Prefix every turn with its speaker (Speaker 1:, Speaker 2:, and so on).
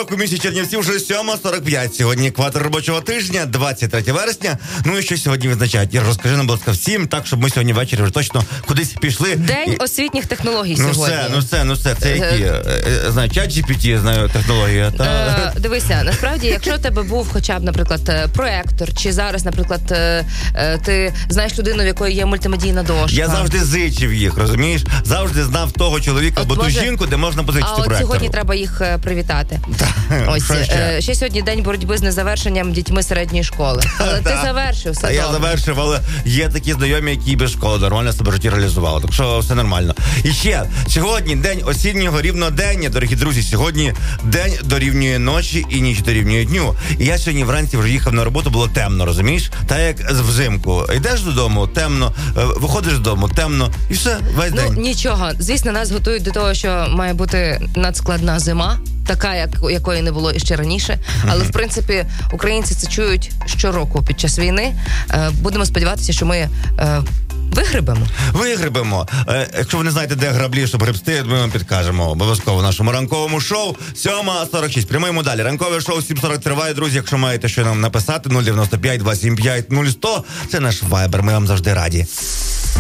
Speaker 1: у місті Чернівців вже 7:45. Сьогодні екватор робочого тижня, 23 вересня. Ну і що сьогодні відзначають? Іра, розкажи нам, будь ласка, всім, так, щоб ми сьогодні ввечері вже точно кудись пішли.
Speaker 2: День освітніх технологій сьогодні.
Speaker 1: Ну все. Це які? Знаю, чат-GPT, знаю, технологія.
Speaker 2: Дивися, насправді, якщо у тебе був хоча б, наприклад, проектор, чи зараз, наприклад, ти знаєш людину, в якої є мультимедійна дошка.
Speaker 1: Я завжди зичив їх, розумієш? Завжди знав того чоловіка або ту жінку, де можна позичити проектор.
Speaker 2: А от сьогодні треба їх привітати. Ось, ще сьогодні день боротьби з незавершенням дітьми середньої школи. Але ти завершив, все добре.
Speaker 1: Я завершив, але є такі знайомі, які без школи нормально себе в житті реалізували. Так що все нормально. І ще, сьогодні день осіннього рівнодення, дорогі друзі. Сьогодні день дорівнює ночі і ніч дорівнює дню. І я сьогодні вранці вже їхав на роботу, було темно, розумієш? Так як взимку. Йдеш додому, темно, виходиш додому, темно, і все, весь день.
Speaker 2: Ну, нічого. Звісно, нас готують до того, що має бути надскладна зима, така, якої не було іще раніше. Але, в принципі, українці це чують щороку під час війни. Будемо сподіватися, що ми вигребемо. Якщо ви не знаєте, де граблі, щоб гребсти, ми вам підкажемо. Обов'язково в нашому ранковому шоу 7:46. Прямуємо далі. Ранкове шоу 7:40 триває. Друзі, якщо маєте що нам написати, 095-275-0100. Це наш вайбер. Ми вам завжди раді.